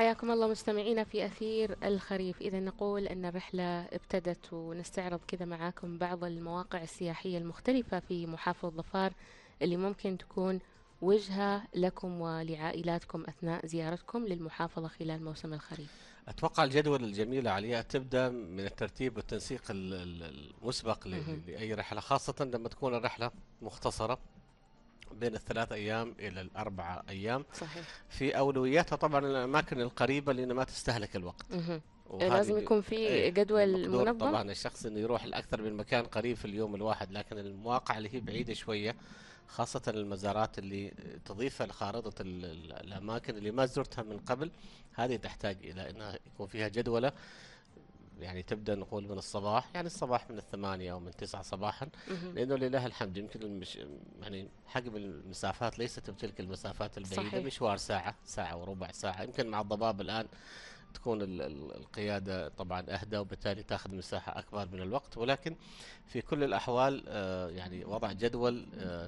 حياكم الله مستمعينا في أثير الخريف. إذا نقول أن الرحلة ابتدت ونستعرض كذا معاكم بعض المواقع السياحية المختلفة في محافظة ظفار اللي ممكن تكون وجهة لكم ولعائلاتكم أثناء زيارتكم للمحافظة خلال موسم الخريف. أتوقع الجدول الجميلة عليها تبدأ من الترتيب والتنسيق المسبق مهم. لأي رحلة، خاصة لما تكون الرحلة مختصرة بين الثلاث أيام إلى الأربع أيام. صحيح. في أولوياتها طبعا الأماكن القريبة لأن ما تستهلك الوقت، مهم. وهذه لازم يكون في ايه جدول المقدور منظم. طبعا الشخص انه يروح لاكثر من مكان قريب في اليوم الواحد، لكن المواقع اللي هي بعيدة شوية، خاصة المزارات اللي تضيفها لخارطة الأماكن اللي ما زرتها من قبل، هذه تحتاج إلى أنها يكون فيها جدولة. يعني تبدأ نقول من الصباح، يعني الصباح من 8 أو من 9 صباحا، مهم. لأنه لله الحمد يمكن يعني حجم المسافات ليست بتلك المسافات البعيدة، صحيح. مشوار ساعة، ساعة وربع ساعة، يمكن مع الضباب الآن تكون القيادة طبعا أهدى، وبالتالي تأخذ مساحة أكبر من الوقت. ولكن في كل الأحوال يعني وضع جدول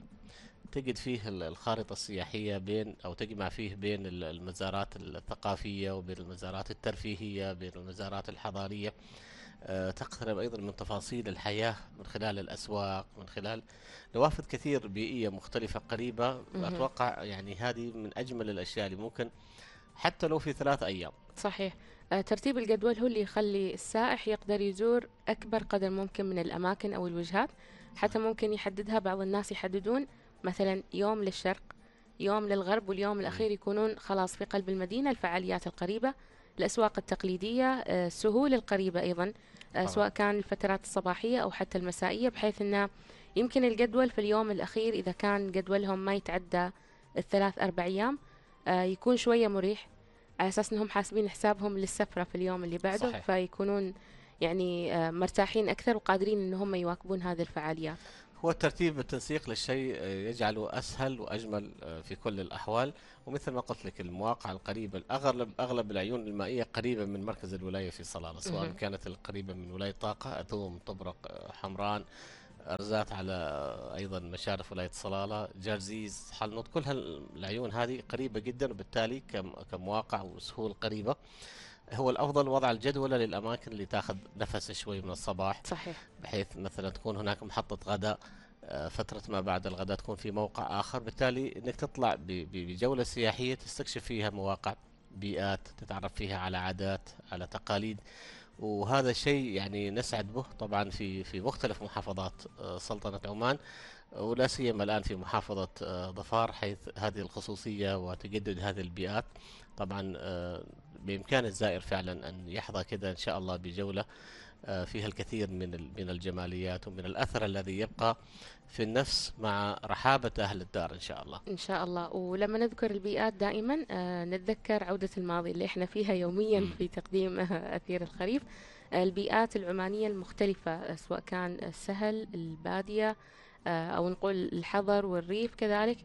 تجد فيه الخارطة السياحية بين، أو تجمع فيه بين المزارات الثقافية وبين المزارات الترفيهية، بين المزارات الحضارية. تقترب أيضا من تفاصيل الحياة من خلال الأسواق، من خلال نوافذ كثير بيئية مختلفة قريبة. مهم. أتوقع يعني هذه من أجمل الأشياء اللي ممكن حتى لو في 3 أيام. صحيح. ترتيب الجدول هو اللي يخلي السائح يقدر يزور أكبر قدر ممكن من الأماكن أو الوجهات. حتى صحيح. ممكن يحددها، بعض الناس يحددون مثلا يوم للشرق، يوم للغرب، واليوم مم. الأخير يكونون خلاص في قلب المدينة، الفعاليات القريبة، الأسواق التقليدية، السهول القريبة أيضا، طبعا. سواء كان الفترات الصباحية أو حتى المسائية، بحيث أنه يمكن الجدول في اليوم الأخير إذا كان جدولهم ما يتعدى الثلاث أربع أيام يكون شوية مريح، على أساس أنهم حاسبين حسابهم للسفرة في اليوم اللي بعده، صحيح. فيكونون يعني مرتاحين أكثر وقادرين أن هم يواكبون هذه الفعاليات. هو الترتيب والتنسيق للشيء يجعله أسهل وأجمل في كل الأحوال. ومثل ما قلت لك المواقع القريبة، أغلب العيون المائية قريبة من مركز الولاية في صلالة، سواء مهم. كانت القريبة من ولاية طاقة، أثوم، طبرق، حمران، أرزات، على أيضا مشارف ولاية صلالة، جرزيز، حلنوط، كل العيون هذه قريبة جدا، وبالتالي كمواقع وسهول قريبة. هو الأفضل وضع الجدولة للأماكن اللي تاخذ نفس شوي من الصباح، صحيح. بحيث مثلا تكون هناك محطة غداء، فترة ما بعد الغداء تكون في موقع آخر، بالتالي أنك تطلع بجولة سياحية تستكشف فيها مواقع، بيئات، تتعرف فيها على عادات، على تقاليد. وهذا الشيء يعني نسعد به طبعا في مختلف محافظات سلطنة عمان، ولا سيما الآن في محافظة ظفار، حيث هذه الخصوصية وتجدد هذه البيئات. طبعا بإمكان الزائر فعلا أن يحظى كذا إن شاء الله بجولة فيها الكثير من الجماليات ومن الأثر الذي يبقى في النفس مع رحابة أهل الدار إن شاء الله. إن شاء الله. ولما نذكر البيئات دائما نتذكر عودة الماضي اللي احنا فيها يوميا مم. في تقديم أثير الخريف. البيئات العمانية المختلفة، سواء كان السهل، البادية، أو نقول الحضر والريف كذلك،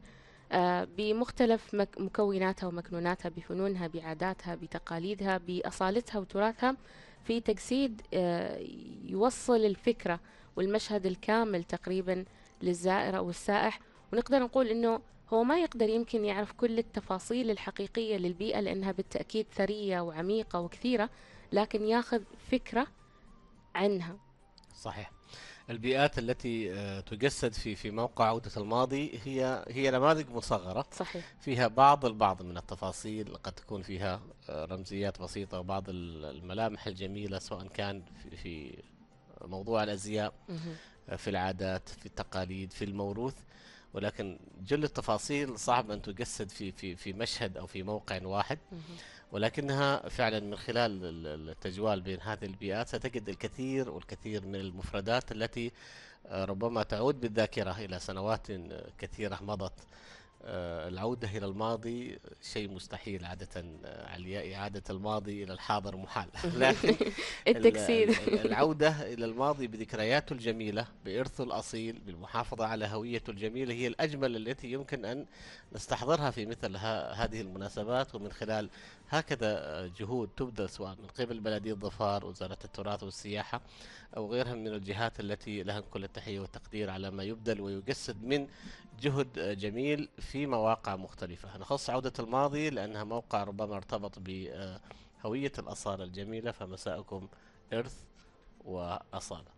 بمختلف مكوناتها ومكنوناتها، بفنونها، بعاداتها، بتقاليدها، بأصالتها وتراثها، في تجسيد يوصل الفكرة والمشهد الكامل تقريبا للزائر أو السائح. ونقدر نقول إنه هو ما يقدر يمكن يعرف كل التفاصيل الحقيقية للبيئة لأنها بالتأكيد ثرية وعميقة وكثيرة، لكن ياخذ فكرة عنها. صحيح. البيئات التي تجسد في موقع عودة الماضي هي نماذج مصغرة، صحيح. فيها البعض من التفاصيل، قد تكون فيها رمزيات بسيطة، وبعض الملامح الجميلة، سواء كان في موضوع الأزياء، مهم. في العادات، في التقاليد، في الموروث. ولكن جل التفاصيل صعب أن تجسد في مشهد أو في موقع واحد، مهم. ولكنها فعلا من خلال التجوال بين هذه البيئات ستجد الكثير والكثير من المفردات التي ربما تعود بالذاكرة إلى سنوات كثيرة مضت. العودة إلى الماضي شيء مستحيل عادة، علياء، إعادة الماضي إلى الحاضر محال لكن التجسيد. العودة إلى الماضي بذكرياته الجميلة، بإرثه الأصيل، بالمحافظة على هويته الجميلة، هي الأجمل التي يمكن أن نستحضرها في مثل هذه المناسبات. ومن خلال هكذا جهود تبذل، سواء من قبل بلدية ظفار، وزارة التراث والسياحة، أو غيرها من الجهات التي لها كل التحية والتقدير على ما يبذل ويجسد من جهد جميل في مواقع مختلفة. نخص عودة الماضي لأنها موقع ربما ارتبط بهوية الأصالة الجميلة، فمساءكم إرث وأصالة.